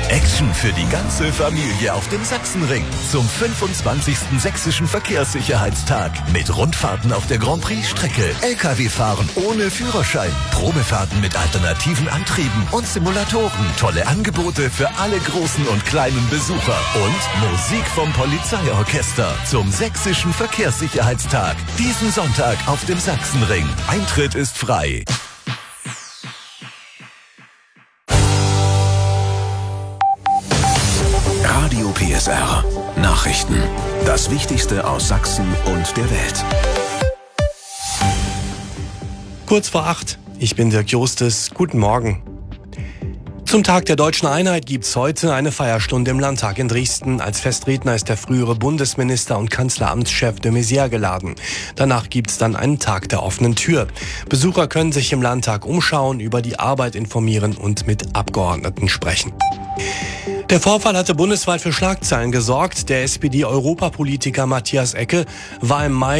Action für die ganze Familie auf dem Sachsenring zum 25. Sächsischen Verkehrssicherheitstag mit Rundfahrten auf der Grand Prix-Strecke, LKW-Fahren ohne Führerschein, Probefahrten mit alternativen Antrieben und Simulatoren, tolle Angebote für alle großen und kleinen Besucher und Musik vom Polizeiorchester zum Sächsischen Verkehrssicherheitstag. Diesen Sonntag auf dem Sachsenring. Eintritt ist frei. Radio PSR. Nachrichten. Das Wichtigste aus Sachsen und der Welt. Kurz vor 8. Ich bin Dirk Justes. Guten Morgen. Zum Tag der Deutschen Einheit gibt's heute eine Feierstunde im Landtag in Dresden. Als Festredner ist der frühere Bundesminister und Kanzleramtschef de Maizière geladen. Danach gibt's dann einen Tag der offenen Tür. Besucher können sich im Landtag umschauen, über die Arbeit informieren und mit Abgeordneten sprechen. Der Vorfall hatte bundesweit für Schlagzeilen gesorgt. Der SPD-Europapolitiker Matthias Ecke war im Mai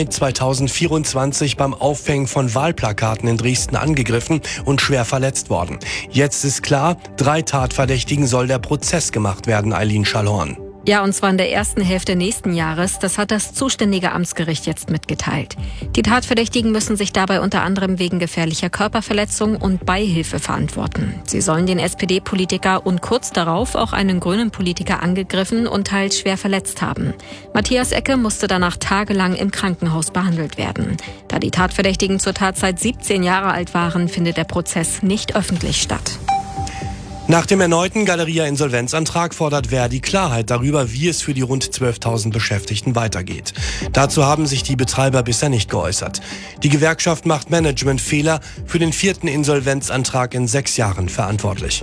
2024 beim Aufhängen von Wahlplakaten in Dresden angegriffen und schwer verletzt worden. Jetzt ist klar, 3 Tatverdächtigen soll der Prozess gemacht werden, Eileen Schallhorn. Ja, und zwar in der ersten Hälfte nächsten Jahres. Das hat das zuständige Amtsgericht jetzt mitgeteilt. Die Tatverdächtigen müssen sich dabei unter anderem wegen gefährlicher Körperverletzung und Beihilfe verantworten. Sie sollen den SPD-Politiker und kurz darauf auch einen grünen Politiker angegriffen und teils schwer verletzt haben. Matthias Ecke musste danach tagelang im Krankenhaus behandelt werden. Da die Tatverdächtigen zur Tatzeit 17 Jahre alt waren, findet der Prozess nicht öffentlich statt. Nach dem erneuten Galeria-Insolvenzantrag fordert Verdi Klarheit darüber, wie es für die rund 12.000 Beschäftigten weitergeht. Dazu haben sich die Betreiber bisher nicht geäußert. Die Gewerkschaft macht Managementfehler für den 4. Insolvenzantrag in 6 Jahren verantwortlich.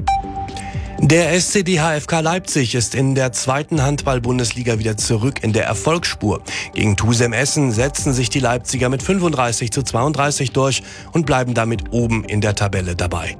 Der SC HFK Leipzig ist in der 2. Handball-Bundesliga wieder zurück in der Erfolgsspur. Gegen Tusem Essen setzen sich die Leipziger mit 35:32 durch und bleiben damit oben in der Tabelle dabei.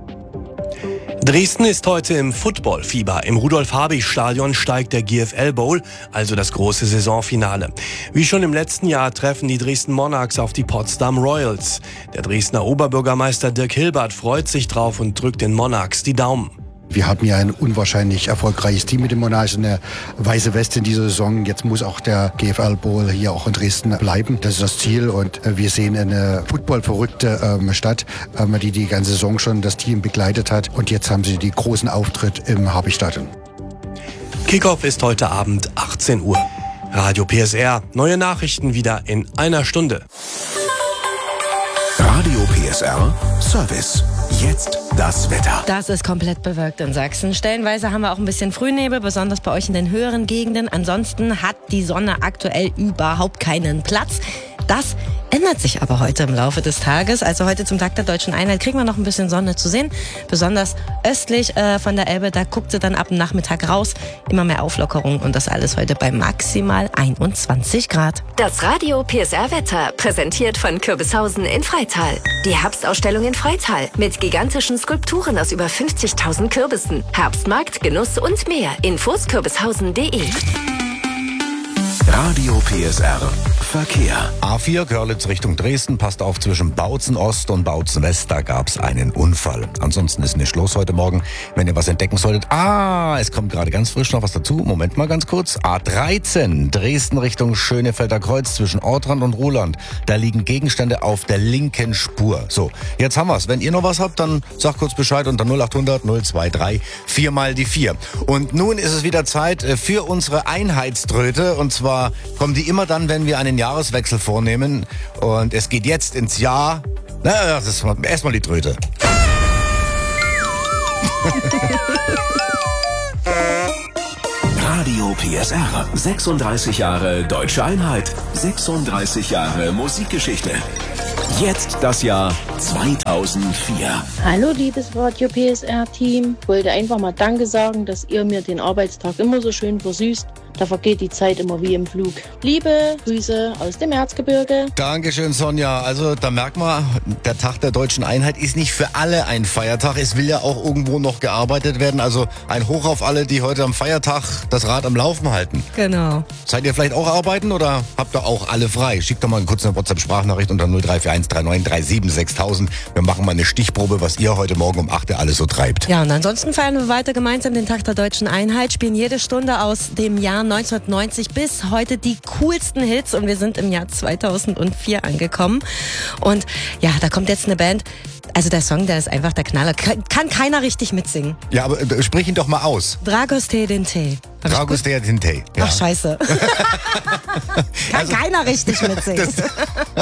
Dresden ist heute im Football-Fieber. Im Rudolf-Habich-Stadion steigt der GFL Bowl, also das große Saisonfinale. Wie schon im letzten Jahr treffen die Dresden Monarchs auf die Potsdam Royals. Der Dresdner Oberbürgermeister Dirk Hilbert freut sich drauf und drückt den Monarchs die Daumen. Wir haben ja ein unwahrscheinlich erfolgreiches Team mit den Monarchs, eine weiße Weste in dieser Saison. Jetzt muss auch der GFL Bowl hier auch in Dresden bleiben. Das ist das Ziel und wir sehen eine footballverrückte Stadt, die die ganze Saison schon das Team begleitet hat. Und jetzt haben sie die großen Auftritt im Habich-Stadion. Kickoff ist heute Abend 18 Uhr. Radio PSR, neue Nachrichten wieder in einer Stunde. Radio PSR Service. Jetzt das Wetter. Das ist komplett bewölkt in Sachsen. Stellenweise haben wir auch ein bisschen Frühnebel, besonders bei euch in den höheren Gegenden. Ansonsten hat die Sonne aktuell überhaupt keinen Platz. Das ändert sich aber heute im Laufe des Tages. Also heute zum Tag der Deutschen Einheit kriegen wir noch ein bisschen Sonne zu sehen. Besonders östlich von der Elbe, da guckt sie dann ab dem Nachmittag raus. Immer mehr Auflockerung und das alles heute bei maximal 21 Grad. Das Radio PSR Wetter, präsentiert von Kürbishausen in Freital. Die Herbstausstellung in Freital mit gigantischen Skulpturen aus über 50.000 Kürbissen. Herbstmarkt, Genuss und mehr. Infos kürbishausen.de. Radio PSR Verkehr. A4 Görlitz Richtung Dresden, passt auf zwischen Bautzen Ost und Bautzen West, da gab's einen Unfall. Ansonsten ist nicht los heute Morgen, wenn ihr was entdecken solltet. Es kommt gerade ganz frisch noch was dazu. Moment mal ganz kurz. A13 Dresden Richtung Schönefelder Kreuz zwischen Ortrand und Ruhland. Da liegen Gegenstände auf der linken Spur. So, jetzt haben wir's. Wenn ihr noch was habt, dann sagt kurz Bescheid unter 0800 023 4 mal die 4. Und nun ist es wieder Zeit für unsere Einheitströte. Und zwar kommen die immer dann, wenn wir einen Jahreswechsel vornehmen. Und es geht jetzt ins Jahr. Das ist erstmal die Tröte. Radio PSR. 36 Jahre Deutsche Einheit. 36 Jahre Musikgeschichte. Jetzt das Jahr 2004. Hallo liebes Radio PSR-Team. Ich wollte einfach mal Danke sagen, dass ihr mir den Arbeitstag immer so schön versüßt. Da vergeht die Zeit immer wie im Flug. Liebe Grüße aus dem Erzgebirge. Dankeschön, Sonja. Also da merkt man, der Tag der Deutschen Einheit ist nicht für alle ein Feiertag. Es will ja auch irgendwo noch gearbeitet werden. Also ein Hoch auf alle, die heute am Feiertag das Rad am Laufen halten. Genau. Seid ihr vielleicht auch arbeiten oder habt ihr auch alle frei? Schickt doch mal kurz eine WhatsApp-Sprachnachricht unter 0341 39 37 6000. Wir machen mal eine Stichprobe, was ihr heute Morgen um 8 Uhr alles so treibt. Ja, und ansonsten feiern wir weiter gemeinsam den Tag der Deutschen Einheit, spielen jede Stunde aus dem Jahr 1990 bis heute die coolsten Hits und wir sind im Jahr 2004 angekommen. Und ja, da kommt jetzt eine Band. Also der Song, der ist einfach der Knaller. Kann keiner richtig mitsingen. Ja, aber sprich ihn doch mal aus. Dragoste Dinte. Dragoste Dinte. Ja. Ach, scheiße. Kann keiner richtig mitsingen.